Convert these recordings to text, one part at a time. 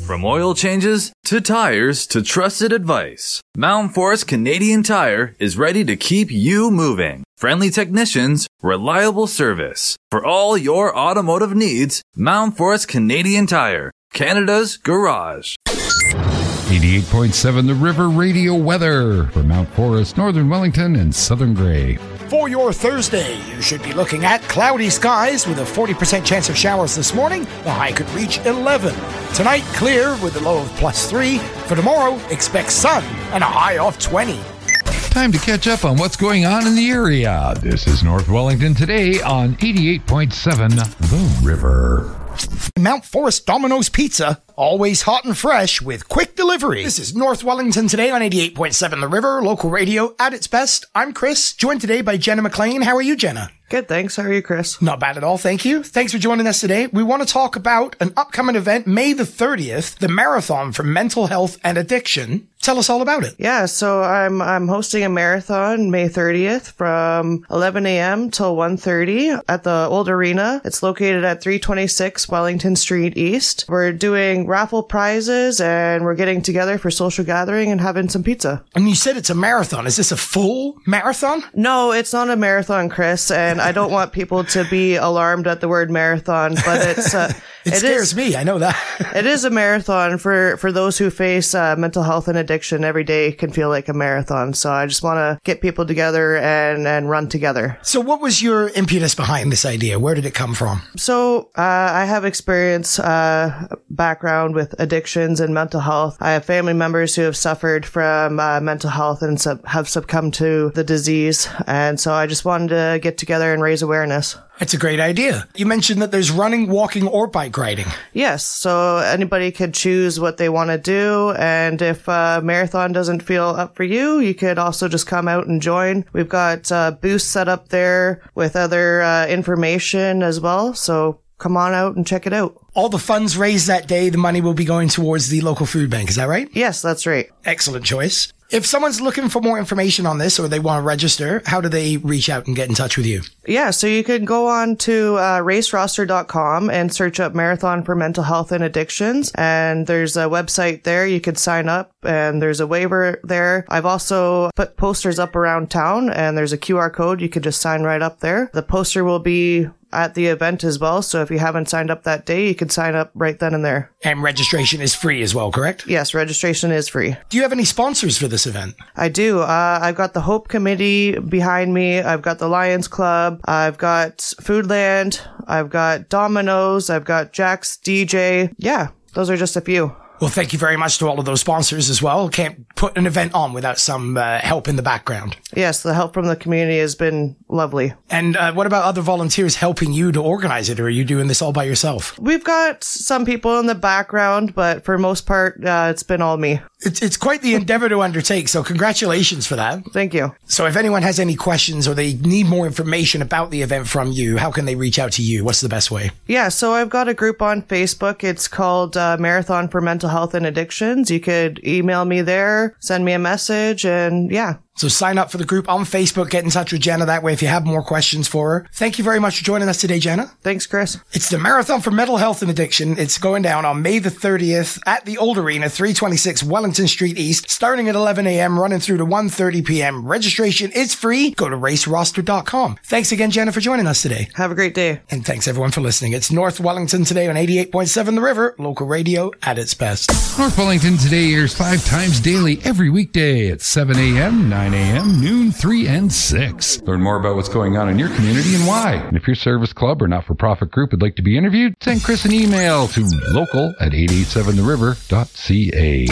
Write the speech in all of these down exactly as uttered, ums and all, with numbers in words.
From oil changes to tires to trusted advice, Mountain Forest Canadian Tire is ready to keep you moving. Friendly technicians, reliable service. For all your automotive needs, Mountain Forest Canadian Tire, Canada's garage. eighty-eight point seven The River Radio weather for Mount Forest, Northern Wellington, and Southern Grey. For your Thursday, you should be looking at cloudy skies with a forty percent chance of showers this morning. The high could reach eleven. Tonight, clear with a low of plus three. For tomorrow, expect sun and a high of twenty. Time to catch up on what's going on in the area. This is North Wellington today on eighty-eight point seven The River. Mount Forest Domino's Pizza, always hot and fresh with quick delivery. This is North Wellington today on eighty-eight point seven The River, local radio at its best. I'm Chris, joined today by Jenna McLean. How are you, Jenna? Good, thanks. How are you, Chris? Not bad at all, thank you. Thanks for joining us today. We want to talk about an upcoming event, May the thirtieth, the Marathon for Mental Health and Addiction. Tell us all about it. Yeah, so I'm I'm hosting a marathon May thirtieth from eleven a.m. till one thirty at the Old Arena. It's located at three twenty-six Wellington Street East. We're doing raffle prizes and we're getting together for social gathering and having some pizza. And you said it's a marathon. Is this a full marathon? No, it's not a marathon, Chris, and I don't want people to be alarmed at the word marathon, but it's uh, it, it scares is, me. I know that. It is a marathon for, for those who face uh, mental health and addiction. Every day can feel like a marathon. So I just want to get people together and, and run together. So what was your impetus behind this idea? Where did it come from? So uh, I have experience, uh, background with addictions and mental health. I have family members who have suffered from uh, mental health and sub- have succumbed to the disease. And so I just wanted to get together and raise awareness. It's a great idea. You mentioned that there's running, walking, or bike riding. Yes. So anybody could choose what they want to do. And if a marathon doesn't feel up for you, you could also just come out and join. We've got uh, booths set up there with other uh, information as well. So come on out and check it out. All the funds raised that day, the money will be going towards the local food bank. Is that right? Yes, that's right. Excellent choice. If someone's looking for more information on this or they want to register, how do they reach out and get in touch with you? Yeah, so you can go on to uh, race roster dot com and search up Marathon for Mental Health and Addictions. And there's a website there. You could sign up and there's a waiver there. I've also put posters up around town and there's a Q R code. You could just sign right up there. The poster will be at the event as well. So if you haven't signed up that day, you can sign up right then and there. And registration is free as well, correct? Yes, registration is free. Do you have any sponsors for this event? I do. Uh, I've got the Hope Committee behind me. I've got the Lions Club. I've got Foodland. I've got Domino's. I've got Jack's D J. Yeah, those are just a few. Well, thank you very much to all of those sponsors as well. Can't put an event on without some uh, help in the background. Yes, the help from the community has been lovely. And uh, what about other volunteers helping you to organize it, or are you doing this all by yourself? We've got some people in the background, but for most part, uh, it's been all me. It's, it's quite the endeavor to undertake, so congratulations for that. Thank you. So if anyone has any questions or they need more information about the event from you, how can they reach out to you? What's the best way? Yeah, so I've got a group on Facebook. It's called uh, Marathon for Mental Health and Addictions. You could email me there, send me a message, and yeah. So sign up for the group on Facebook, get in touch with Jenna that way if you have more questions for her. Thank you very much for joining us today, Jenna. Thanks, Chris. It's the Marathon for Mental Health and Addiction. It's going down on May the thirtieth at the Old Arena, three twenty-six Wellington Street East, starting at eleven a.m., running through to one thirty p.m. Registration is free. Go to race roster dot com. Thanks again, Jenna, for joining us today. Have a great day. And thanks everyone for listening. It's North Wellington today on eighty-eight point seven The River, local radio at its best. North Wellington today airs five times daily every weekday at seven a.m., nine a.m., noon, three, and six. Learn more about what's going on in your community and why. And if your service club or not-for-profit group would like to be interviewed, send Chris an email to local at eight eight seven the river dot c a.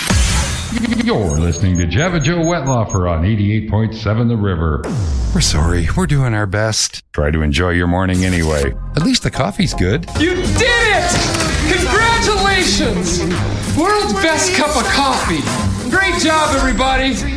You're listening to Java Joe Wetlaufer on eighty-eight point seven The River. We're sorry. We're doing our best. Try to enjoy your morning anyway. At least the coffee's good. You did it! Congratulations! World's best cup of coffee. Great job, everybody.